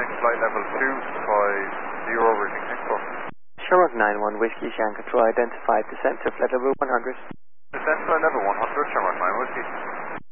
Mike, flight level 250, reading Expo. Shamrock 9-1, Whiskey, Shan Control, identified descent to flight level 100. Descent flight level 100, Shamrock 9 Whiskey.